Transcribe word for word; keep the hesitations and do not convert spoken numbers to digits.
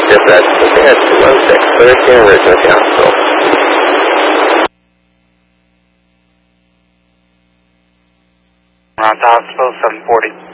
Dispatch, looking at two one six, thirteen emergency hospital. Around hospital, seven forty.